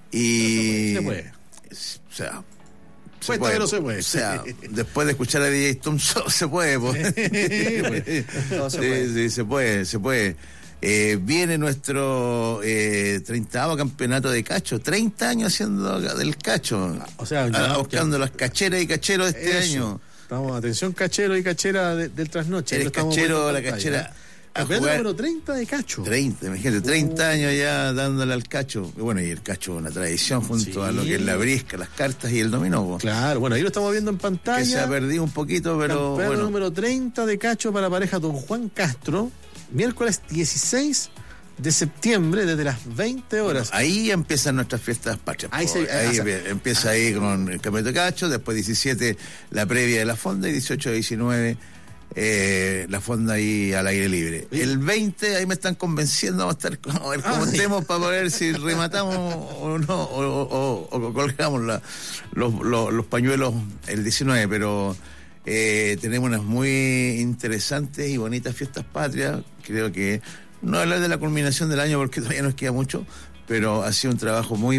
Y se puede. O sea, Cuesta, pero se puede. O sea, después de escuchar a DJ Thompson, se puede. Sí, se puede. Viene nuestro 30º campeonato de cacho, 30 años haciendo del cacho, o sea, buscando las cacheras y cacheros de este año. Estamos, atención, cachero y cachera del trasnoche. Eres cachero, la cachera. Campeonato número 30 de cacho. 30, imagínate, 30 años ya dándole al cacho. Y bueno, y el cacho es una tradición junto a lo que es la brisca, las cartas y el dominó. Claro, bueno, ahí lo estamos viendo en pantalla. Que se ha perdido un poquito, pero campeonato número 30 de cacho para pareja Don Juan Castro, miércoles 16 de septiembre, desde las 20 horas. Bueno, ahí empiezan nuestras fiestas patrias. Empieza ahí con el campeonato de cacho, después 17 la previa de la fonda y 18 19 la fonda ahí al aire libre. ¿Sí? El 20 ahí me están convenciendo, vamos a estar como estemos para ver si rematamos o no, o colgamos los pañuelos el 19, pero tenemos unas muy interesantes y bonitas fiestas patrias. Creo que no hablar de la culminación del año porque todavía nos queda mucho, pero ha sido un trabajo muy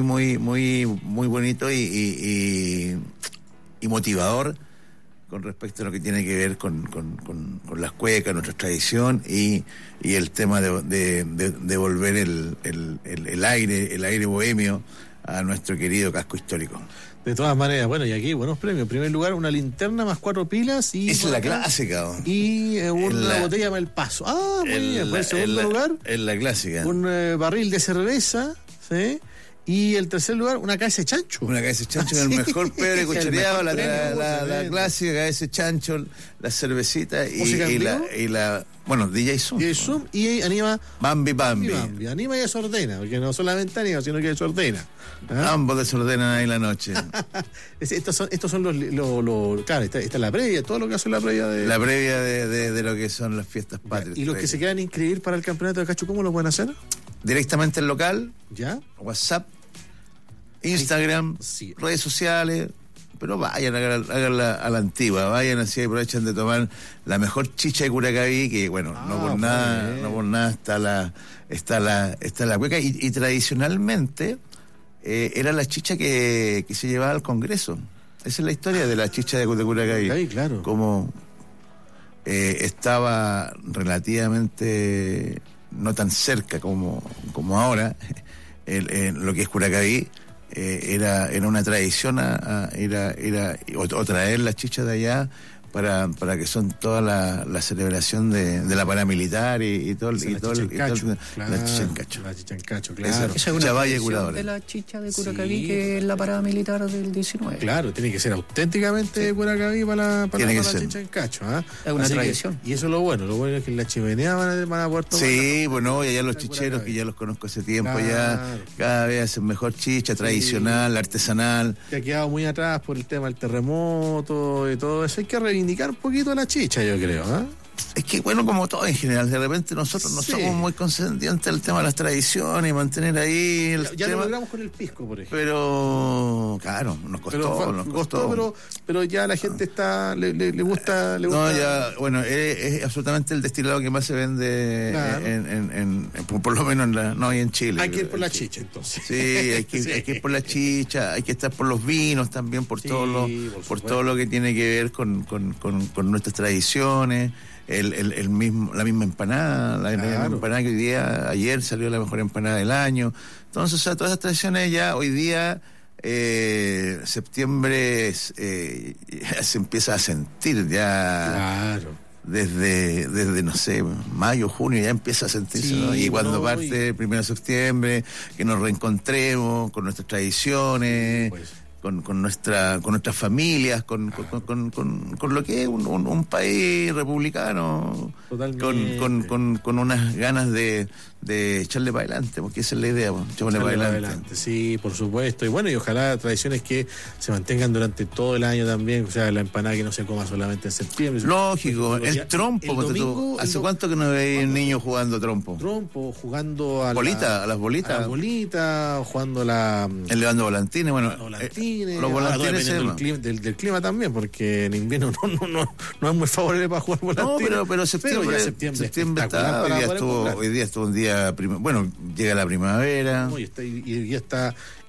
bonito y motivador con respecto a lo que tiene que ver con las cuecas, nuestra tradición y el tema de volver el aire bohemio a nuestro querido casco histórico. De todas maneras, bueno, y aquí buenos premios. En primer lugar, una linterna más 4 pilas y... Esa es la clásica. Y una botella más el paso. Ah, muy bien. En segundo lugar... Es la clásica. Un barril de cerveza, ¿sí? Y el tercer lugar, una cabeza de chancho. Una cabeza de chancho, el mejor pebre cuchareado, la clásica cabeza de chancho, la cervecita y la bueno, DJ Zoom. Y anima Bambi. Anima y desordena, porque no solamente anima, sino que desordena. ¿Ah? Ambos desordenan ahí la noche. Estos son los claro, esta es la previa, todo lo que hace la previa de... La previa de lo que son las fiestas patrias. ¿Y los que se quieran inscribir para el campeonato de cacho, cómo lo pueden hacer? Directamente al local, ¿ya? WhatsApp, Instagram, sí, redes sociales, pero vayan, háganla a la antigua, vayan así, aprovechen de tomar la mejor chicha de Curacaví, que bueno, no por nada está la cueca, y tradicionalmente era la chicha que se llevaba al Congreso. Esa es la historia de la chicha de Curacaví. Claro. Como estaba relativamente no tan cerca como ahora, lo que es Curacaví, era una tradición o traer las chichas de allá para que son toda la celebración de la paramilitar y todo la chicha en cacho. La chicha en cacho, claro. Esa es una tradición de la chicha de Curacaví, que es la parada militar del 19. Claro, tiene que ser auténticamente de Curacaví para la chicha en cacho, ¿eh? Es una tradición. Y eso es lo bueno es que en la chimenea van a poder tomar. Sí, bueno, y allá los chicheros, que ya los conozco hace tiempo, ya cada vez hacen mejor chicha tradicional, artesanal. Que ha quedado muy atrás por el tema del terremoto y todo eso. Hay que reivindicar un poquito la chicha, yo creo, ¿eh? Es que, bueno, como todo en general, de repente nosotros no somos muy conscientes del tema de las tradiciones y mantener ahí el ya tema. lo logramos con el pisco, por ejemplo. Pero, claro, nos costó. Pero ya la gente le gusta. No, ya, bueno, es absolutamente el destilado que más se vende, claro, por lo menos no en Chile. Hay que ir por la chicha, entonces. Sí, hay que ir por la chicha, hay que estar por los vinos también, por todo lo que tiene que ver con nuestras tradiciones. La misma empanada, la misma empanada que ayer salió la mejor empanada del año. Entonces, o sea, todas esas tradiciones ya hoy día, septiembre, se empieza a sentir ya. Claro. Desde no sé, mayo, junio ya empieza a sentirse, sí, ¿no? Y cuando parte el 1 de septiembre, que nos reencontremos con nuestras tradiciones, con nuestras familias, con lo que es un país republicano. Totalmente. Con unas ganas de echarle para adelante, porque esa es la idea, echarle para adelante. Sí, por supuesto. Y bueno, y ojalá tradiciones que se mantengan durante todo el año también, o sea, la empanada que no se coma solamente en septiembre. Lógico, el trompo. ¿Hace cuánto que no veis niños jugando trompo? Jugando a las bolitas. A las bolitas, jugando el levando volantines, bueno. Los volantines del clima también, porque en invierno no es muy favorable para jugar volantines. No, pero septiembre está, hoy día estuvo un día, llega la primavera. Y ya está